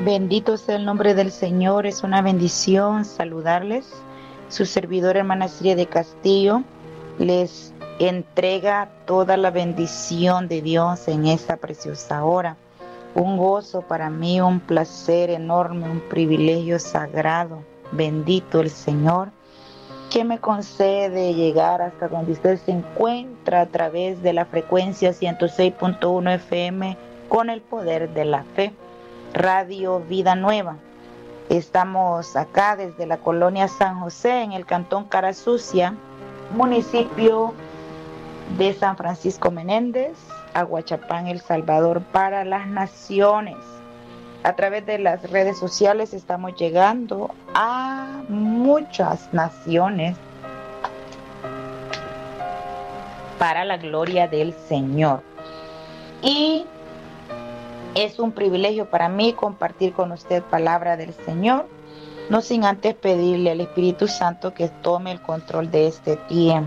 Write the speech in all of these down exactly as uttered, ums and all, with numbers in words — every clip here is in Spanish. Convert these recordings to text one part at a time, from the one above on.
Bendito sea el nombre del Señor, es una bendición saludarles. Su servidora hermana Siria de Castillo les entrega toda la bendición de Dios en esta preciosa hora. Un gozo para mí, un placer enorme, un privilegio sagrado. Bendito el Señor, que me concede llegar hasta donde usted se encuentra a través de la frecuencia ciento seis punto uno F M con el poder de la fe. Radio Vida Nueva. Estamos acá desde la colonia San José, en el cantón Carasucia, municipio de San Francisco Menéndez, Aguachapán, El Salvador, para las naciones. A través de las redes sociales estamos llegando a muchas naciones para la gloria del Señor. Y es un privilegio para mí compartir con usted palabra del Señor, no sin antes pedirle al Espíritu Santo que tome el control de este tiempo.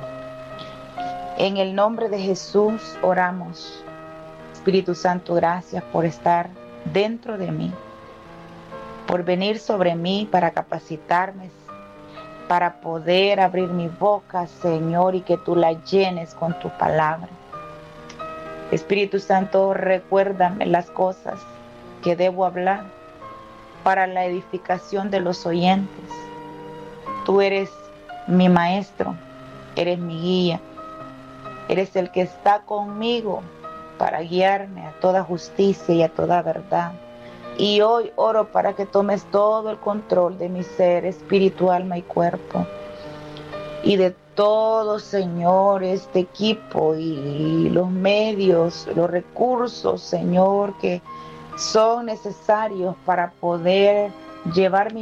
En el nombre de Jesús oramos. Espíritu Santo, gracias por estar dentro de mí, por venir sobre mí para capacitarme, para poder abrir mi boca, Señor, y que tú la llenes con tu palabra. Espíritu Santo, recuérdame las cosas que debo hablar para la edificación de los oyentes. Tú eres mi maestro, eres mi guía, eres el que está conmigo para guiarme a toda justicia y a toda verdad. Y hoy oro para que tomes todo el control de mi ser, espíritu, alma y cuerpo. Y de todo, Señor, este equipo y los medios, los recursos, Señor, que son necesarios para poder llevar mi